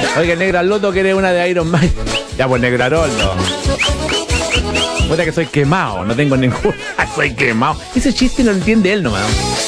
Oiga, el negro Loto quiere una de Iron Man. Ya, pues, negro Aroldo. Puta que soy quemado, no tengo ninguna. Soy quemado. Ese chiste no lo entiende él nomás.